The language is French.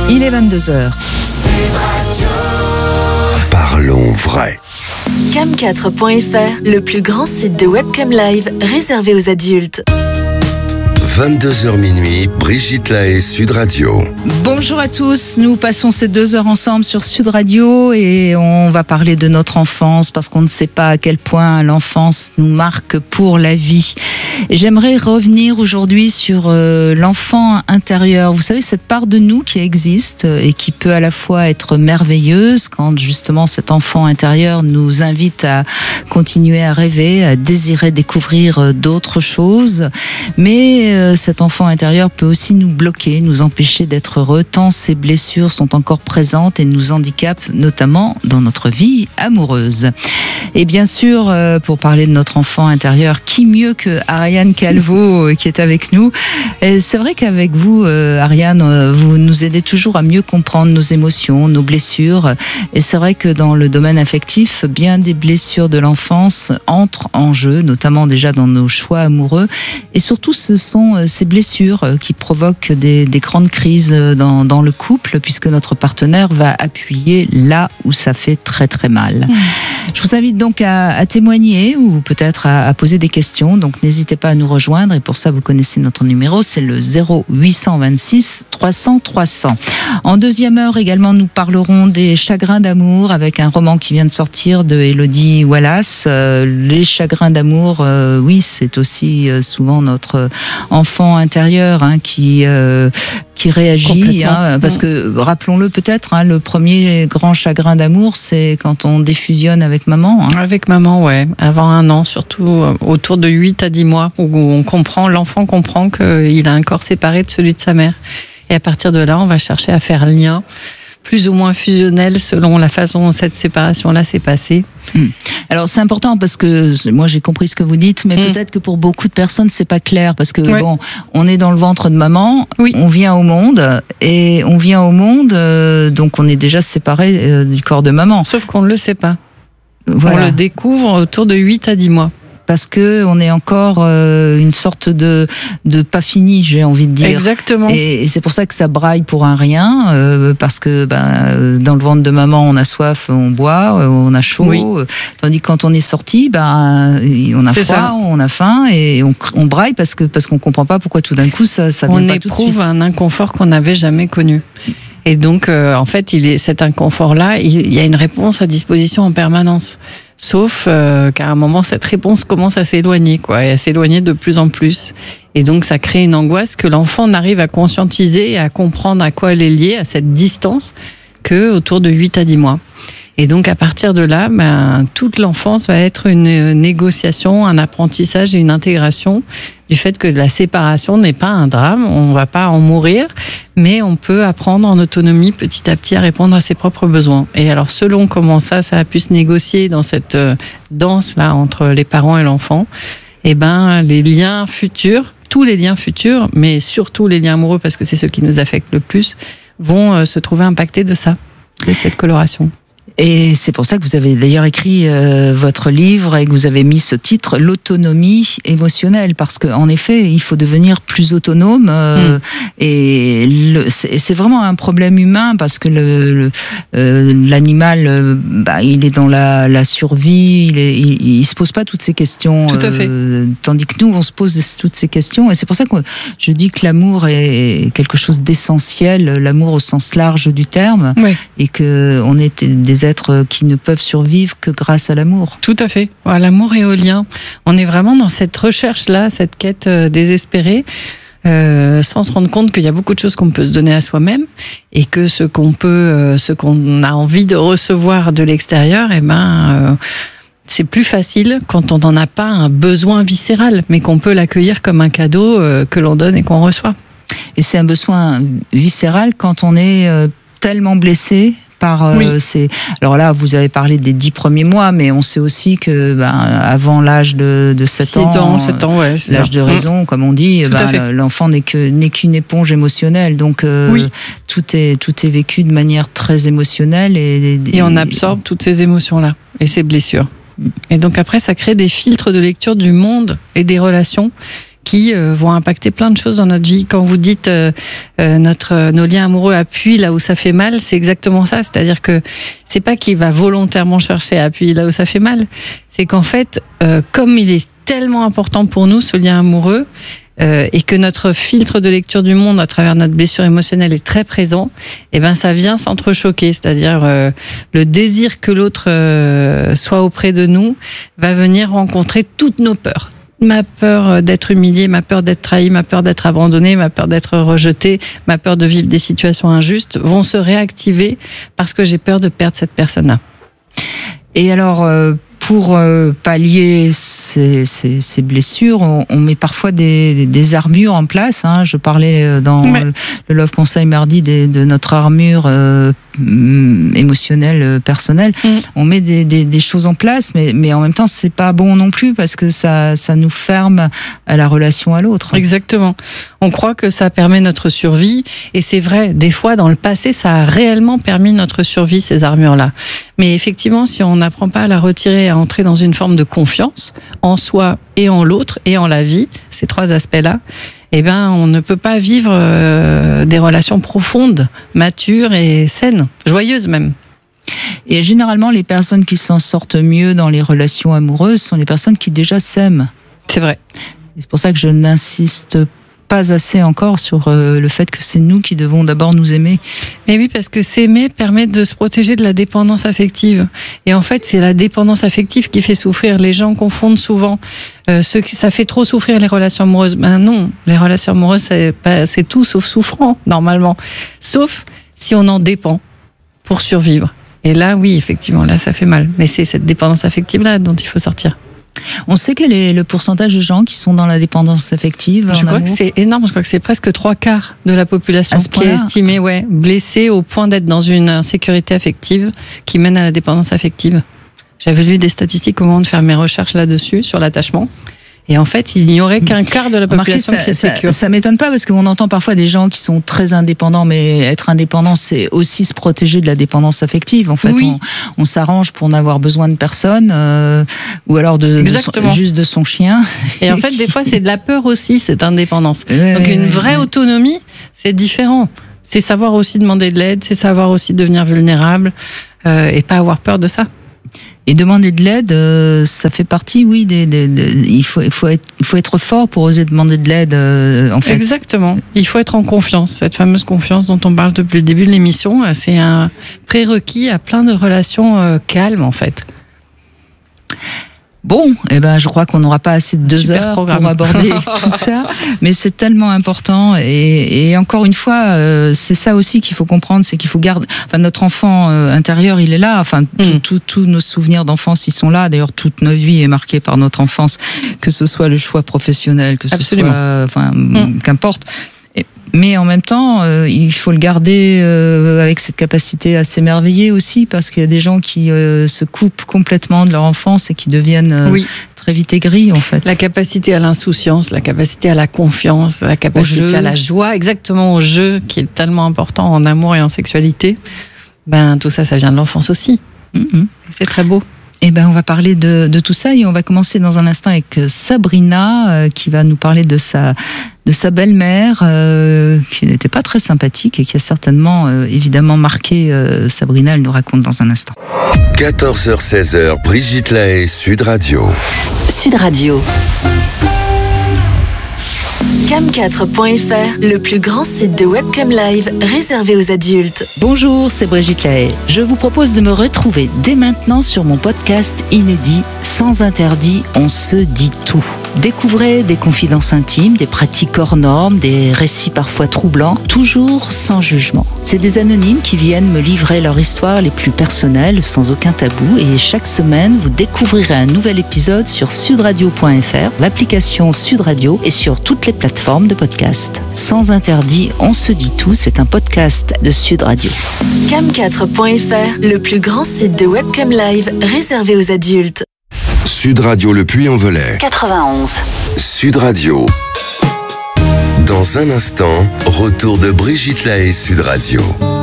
Il est 22h. Parlons vrai. Cam4.fr, le plus grand site de webcam live réservé aux adultes. 22h minuit, Brigitte Lahaie, Sud Radio. Bonjour à tous, nous passons ces 2 heures ensemble sur Sud Radio et on va parler de notre enfance parce qu'on ne sait pas à quel point l'enfance nous marque pour la vie. Et j'aimerais revenir aujourd'hui sur l'enfant intérieur. Vous savez, cette part de nous qui existe et qui peut à la fois être merveilleuse quand justement cet enfant intérieur nous invite à continuer à rêver, à désirer découvrir d'autres choses. Mais cet enfant intérieur peut aussi nous bloquer, nous empêcher d'être heureux tant ces blessures sont encore présentes et nous handicapent notamment dans notre vie amoureuse. Et bien sûr, pour parler de notre enfant intérieur, qui mieux que Ariane Calvo qui est avec nous. Et c'est vrai qu'avec vous, Ariane, vous nous aidez toujours à mieux comprendre nos émotions, nos blessures. Et c'est vrai que dans le domaine affectif, bien des blessures de l'enfance entrent en jeu, notamment déjà dans nos choix amoureux. Et surtout, ce sont ces blessures qui provoquent des grandes crises dans le couple, puisque notre partenaire va appuyer là où ça fait très très mal. Je vous invite donc à témoigner ou peut-être à poser des questions. Donc n'hésitez pas à nous rejoindre. Et pour ça, vous connaissez notre numéro, c'est le 0826 300 300. En deuxième heure également, nous parlerons des chagrins d'amour avec un roman qui vient de sortir de Elodie Wallace. Les chagrins d'amour, oui, c'est aussi souvent notre enfant intérieur qui réagit, parce que rappelons-le peut-être, le premier grand chagrin d'amour, c'est quand on défusionne avec maman. Avec maman, ouais, avant 1 an, surtout autour de 8 à 10 mois, où l'enfant comprend qu'il a un corps séparé de celui de sa mère. Et à partir de là, on va chercher à faire lien, plus ou moins fusionnel selon la façon dont cette séparation-là s'est passée. Alors c'est important parce que moi j'ai compris ce que vous dites, mais peut-être que pour beaucoup de personnes c'est pas clair parce que bon, on est dans le ventre de maman, on vient au monde donc on est déjà séparé du corps de maman. Sauf qu'on ne le sait pas. Voilà. On le découvre autour de 8 à 10 mois. Parce que on est encore une sorte de pas fini, j'ai envie de dire. Exactement. Et c'est pour ça que ça braille pour un rien, parce que dans le ventre de maman, on a soif, on boit, on a chaud. Tandis que quand on est sorti, on a froid, on a faim et on braille parce qu'on comprend pas pourquoi tout d'un coup ça vient pas tout de suite. On éprouve un inconfort qu'on n'avait jamais connu. Et donc, en fait, cet inconfort-là, il y a une réponse à disposition en permanence. Sauf qu'à un moment, cette réponse commence à s'éloigner, et à s'éloigner de plus en plus. Et donc, ça crée une angoisse que l'enfant n'arrive à conscientiser et à comprendre à quoi elle est liée, à cette distance, que autour de 8 à 10 mois. Et donc, à partir de là, toute l'enfance va être une négociation, un apprentissage et une intégration du fait que la séparation n'est pas un drame, on ne va pas en mourir, mais on peut apprendre en autonomie petit à petit à répondre à ses propres besoins. Et alors, selon comment ça a pu se négocier dans cette danse-là entre les parents et l'enfant, les liens futurs, tous les liens futurs, mais surtout les liens amoureux, parce que c'est ceux qui nous affectent le plus, vont se trouver impactés de ça, de cette coloration. Et c'est pour ça que vous avez d'ailleurs écrit votre livre et que vous avez mis ce titre, l'autonomie émotionnelle, parce qu'en effet, il faut devenir plus autonome. Et c'est vraiment un problème humain parce que l'animal, il est dans la survie, il se pose pas toutes ces questions. Tout à fait. Tandis que nous, on se pose toutes ces questions. Et c'est pour ça que je dis que l'amour est quelque chose d'essentiel, l'amour au sens large du terme, et que on est des êtres qui ne peuvent survivre que grâce à l'amour. Tout à fait. À l'amour et au lien. On est vraiment dans cette recherche-là, cette quête désespérée, sans se rendre compte qu'il y a beaucoup de choses qu'on peut se donner à soi-même et que ce qu'on a envie de recevoir de l'extérieur, c'est plus facile quand on n'en a pas un besoin viscéral, mais qu'on peut l'accueillir comme un cadeau que l'on donne et qu'on reçoit. Et c'est un besoin viscéral quand on est tellement blessé par alors là, vous avez parlé des 10 premiers mois, mais on sait aussi que avant l'âge de 7 ans, 7 ans, l'âge de raison, comme on dit, l'enfant n'est qu'une éponge émotionnelle. Donc tout est vécu de manière très émotionnelle et on absorbe toutes ces émotions-là et ces blessures. Et donc après, ça crée des filtres de lecture du monde et des relations qui vont impacter plein de choses dans notre vie. Quand vous dites nos liens amoureux appuient là où ça fait mal, c'est exactement ça. C'est-à-dire que c'est pas qu'il va volontairement chercher à appuyer là où ça fait mal, c'est qu'en fait, comme il est tellement important pour nous, ce lien amoureux, et que notre filtre de lecture du monde à travers notre blessure émotionnelle est très présent, et ben ça vient s'entrechoquer, c'est-à-dire le désir que l'autre soit auprès de nous va venir rencontrer toutes nos peurs. Ma peur d'être humilié, ma peur d'être trahi, ma peur d'être abandonné, ma peur d'être rejeté, ma peur de vivre des situations injustes vont se réactiver parce que j'ai peur de perdre cette personne-là. Et alors, pour pallier ces blessures, on met parfois des armures en place. Hein. Je parlais dans le Love Conseil mardi de notre armure émotionnelle, personnelle. On met des choses en place, mais en même temps, c'est pas bon non plus parce que ça nous ferme à la relation à l'autre. Exactement. On croit que ça permet notre survie, et c'est vrai, des fois, dans le passé, ça a réellement permis notre survie, ces armures-là. Mais effectivement, si on n'apprend pas à la retirer, à entrer dans une forme de confiance en soi et en l'autre et en la vie, ces trois aspects-là, eh ben, on ne peut pas vivre des relations profondes, matures et saines, joyeuses même. Et généralement, les personnes qui s'en sortent mieux dans les relations amoureuses sont les personnes qui déjà s'aiment. C'est vrai. Et c'est pour ça que je n'insiste pas assez encore sur le fait que c'est nous qui devons d'abord nous aimer. Mais oui, parce que s'aimer permet de se protéger de la dépendance affective. Et en fait, c'est la dépendance affective qui fait souffrir. Les gens confondent souvent ça fait trop souffrir les relations amoureuses. Ben non, les relations amoureuses, c'est tout sauf souffrant, normalement. Sauf si on en dépend pour survivre. Et là, oui, effectivement, là, ça fait mal. Mais c'est cette dépendance affective-là dont il faut sortir. On sait quel est le pourcentage de gens qui sont dans la dépendance affective? Je crois que c'est énorme. Je crois que c'est presque 3/4 de la population qui est estimée blessée au point d'être dans une insécurité affective qui mène à la dépendance affective. J'avais lu des statistiques au moment de faire mes recherches là-dessus, sur l'attachement. Et en fait, il n'y aurait qu'un quart de la population qui est sécure. Ça m'étonne pas parce qu'on entend parfois des gens qui sont très indépendants, mais être indépendant, c'est aussi se protéger de la dépendance affective. En fait, oui. On s'arrange pour n'avoir besoin de personne, ou alors juste de son chien. Et en fait, des fois, c'est de la peur aussi, cette indépendance. Donc, une vraie autonomie, c'est différent. C'est savoir aussi demander de l'aide, c'est savoir aussi devenir vulnérable, et pas avoir peur de ça. Et demander de l'aide, ça fait partie, oui, il faut être fort pour oser demander de l'aide, en fait. Exactement. Il faut être en confiance. Cette fameuse confiance dont on parle depuis le début de l'émission, c'est un prérequis à plein de relations calmes, en fait. Bon, je crois qu'on n'aura pas assez de 2 heures pour aborder tout ça, mais c'est tellement important et encore une fois, c'est ça aussi qu'il faut comprendre, c'est qu'il faut garder, notre enfant intérieur, il est là, tous nos souvenirs d'enfance, ils sont là. D'ailleurs, toute notre vie est marquée par notre enfance, que ce soit le choix professionnel, que ce soit, qu'importe. Mais en même temps, il faut le garder avec cette capacité à s'émerveiller aussi, parce qu'il y a des gens qui se coupent complètement de leur enfance et qui deviennent très vite aigris, en fait. La capacité à l'insouciance, la capacité à la confiance, la capacité à la joie, exactement au jeu, qui est tellement important en amour et en sexualité. Tout ça, ça vient de l'enfance aussi. C'est très beau. On va parler de tout ça et on va commencer dans un instant avec Sabrina qui va nous parler de sa belle-mère qui n'était pas très sympathique et qui a certainement évidemment marqué Sabrina. Elle nous raconte dans un instant. 14h-16h, Brigitte Lahaie, Sud Radio. Sud Radio. Cam4.fr, le plus grand site de webcam live réservé aux adultes. Bonjour, c'est Brigitte Lahaie. Je vous propose de me retrouver dès maintenant sur mon podcast inédit Sans interdit, on se dit tout. Découvrez des confidences intimes, des pratiques hors normes, des récits parfois troublants, toujours sans jugement. C'est des anonymes qui viennent me livrer leur histoire les plus personnelles, sans aucun tabou. Et chaque semaine, vous découvrirez un nouvel épisode sur sudradio.fr, l'application Sud Radio et sur toutes les plateformes de podcast. Sans interdit, on se dit tout, c'est un podcast de Sud Radio. Cam4.fr, le plus grand site de webcam live réservé aux adultes. Sud Radio Le Puy-en-Velay. 91. Sud Radio. Dans un instant, retour de Brigitte Lahaie, Sud Radio.